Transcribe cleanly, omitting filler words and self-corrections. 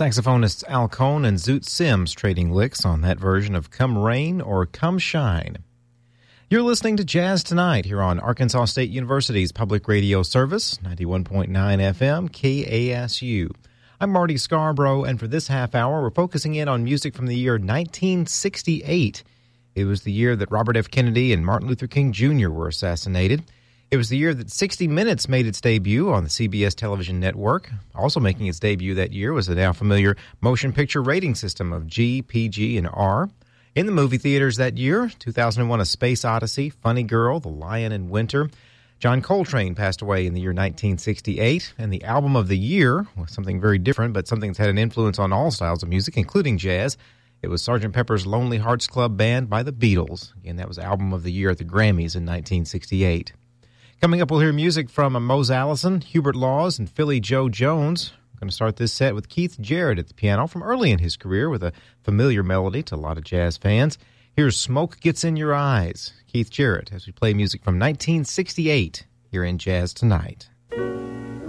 Saxophonists Al Cohn and Zoot Sims trading licks on that version of Come Rain or Come Shine. You're listening to Jazz Tonight here on Arkansas State University's public radio service, 91.9 FM KASU. I'm Marty Scarborough, and for this half hour, we're focusing in on music from the year 1968. It was the year that Robert F. Kennedy and Martin Luther King Jr. were assassinated. It was the year that 60 Minutes made its debut on the CBS television network. Also making its debut that year was the now familiar motion picture rating system of G, PG, and R. In the movie theaters that year, 2001 A Space Odyssey, Funny Girl, The Lion in Winter. John Coltrane passed away in the year 1968, and the album of the year was something very different, but something that's had an influence on all styles of music, including jazz. It was Sgt. Pepper's Lonely Hearts Club Band by the Beatles. Again, that was album of the year at the Grammys in 1968. Coming up, we'll hear music from Mose Allison, Hubert Laws, and Philly Joe Jones. We're going to start this set with Keith Jarrett at the piano from early in his career with a familiar melody to a lot of jazz fans. Here's Smoke Gets in Your Eyes, Keith Jarrett, as we play music from 1968 here in Jazz Tonight.